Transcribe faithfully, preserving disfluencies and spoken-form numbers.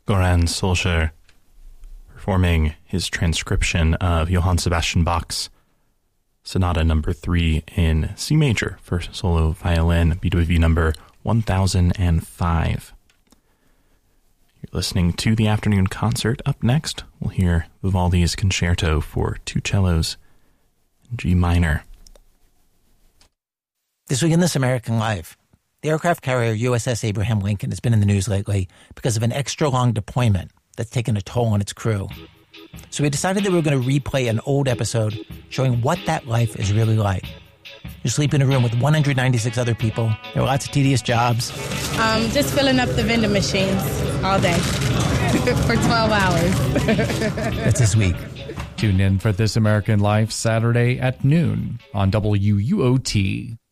Goran Solskjaer performing his transcription of Johann Sebastian Bach's Sonata number three in C major for solo violin, B W V number one thousand five. You're listening to the afternoon concert. Up next, we'll hear Vivaldi's Concerto for two cellos in G minor. This week in This American Life, the aircraft carrier U S S Abraham Lincoln has been in the news lately because of an extra-long deployment that's taken a toll on its crew. So we decided that we were going to replay an old episode showing what that life is really like. You sleep in a room with one hundred ninety-six other people. There are lots of tedious jobs. Um, just filling up the vending machines all day for twelve hours. That's this week. Tune in for This American Life Saturday at noon on W U O T.